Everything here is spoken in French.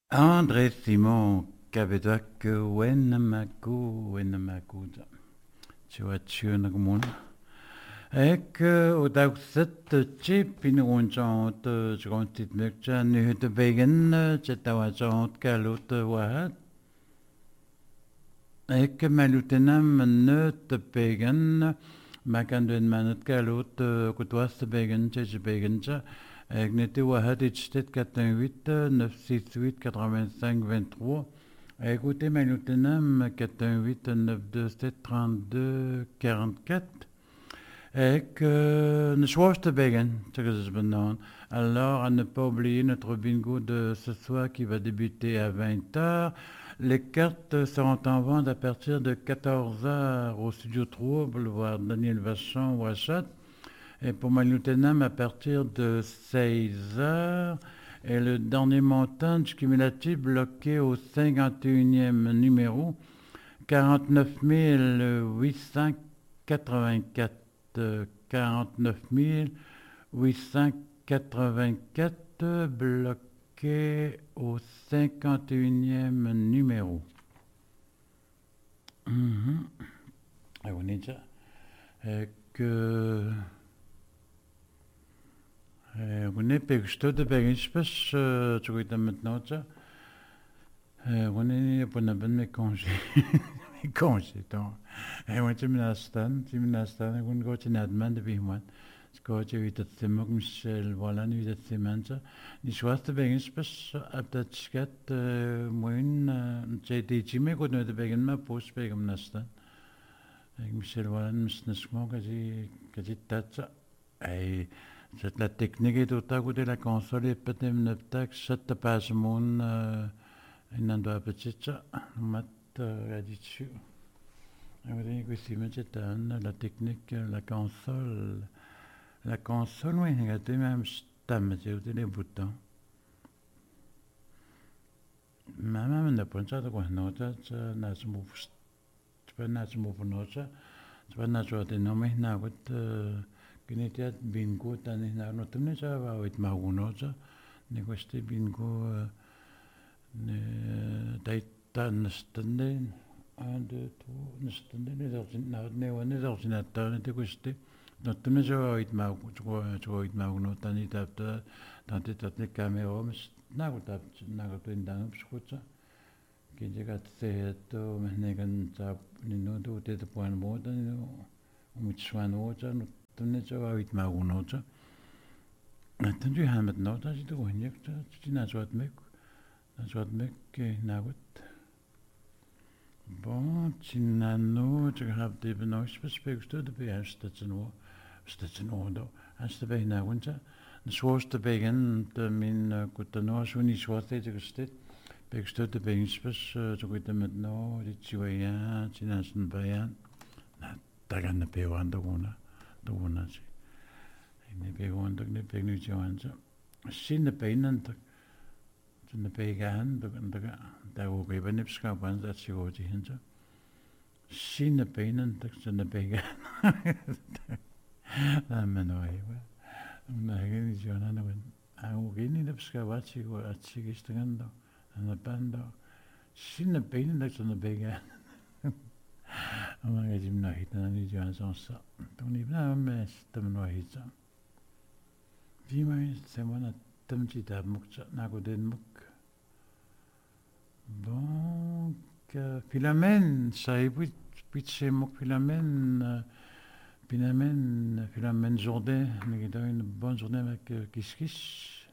André Simon Cabedac Wenamaku Chuachunagamon. Ek Udauset Chip in Unjant Jontit Merchan Hütte Begen Chetawajant Kalut Wahat. Ek Malutenam Nut Begen Makanduin Manut Kalut Kutwas Begen Chech Begenja. Agnete Wahat Ichtet 88 968 85 23. Écoutez Malutenam 88 927 32 44. Et que ne soit Begen, alors à ne pas oublier notre bingo de ce soir qui va débuter à 20h. Les cartes seront en vente à partir de 14h au studio 3, boulevard Daniel Vachon, Ouachat. Et pour Malutenam à partir de 16h. Et le dernier montant du cumulatif bloqué au 51e numéro, 49 884. 49 884 bloqué au 51e numéro. On est déjà que on est pegsto de beginspes tu vois maintenant ça on est pour ne pas me congé congé donc et on timnastan on go to nadman de bihman skoje vit at semok michel voilà nu vit at semanta ni schwarze beginspes abdatskat moin jt jime go no de begin ma post begam nastan michel voilà misnasmo kaji tatsa ay c'est la technique est au tac de la console et peut-être ne tac cette page mon in doit petit mat là-dessus. Oui, c'est la technique, la console, oui, regardez même stam, j'ai les boutons. Maman n'a pas ça de quoi nota, n'a pas move, tu peux n'a pas move nota, tu peux n'a pas de nom, n'a pas Kinetiat bingo tani na no temne sa va wit magunoza ne queste bingo ne taita nstande 1 2 3 nstande ne dorsin na ne wane dorsinator ne queste no temne sa va wit maguno tani tapta tante tatne camera mis na gutap na gutun dan pskuta ke jegat se to mehne kan tap ni no do te point mo tani no umitswano no Tunne se va vit magunota. Tunne han met nota si tu nek ta tina zwat mek. Zwat mek nagut. Bon, tina no te hab de benois bespekst de beerste no. Stetsen do. As de be nagunta. De sworste begen de min kutano so ni sworte te gestet. Bekst de beinspes te gut met no dit chiwaya tina sen bayan. Na tagan de pewanda wona. Donaci. Ne begon ne pegnu joanza. Sinne peinan ne pegan da go geben ipska ban dat si go hinza. Sinne peinan ne pegan. Na menoi. Na geni joana no ben. Au geni ipska wat si go atsi gistando. Na bando. Sinne peinan ne pegan. Ama gajim na hitana ni joan sansa. Toni bna mes tam no hitsa. Vima semana tam chita mukcha nago den muk. Donc Philomène, ça est pitché muk Philomène Philomène journée, mais une bonne journée avec Kiss Kiss.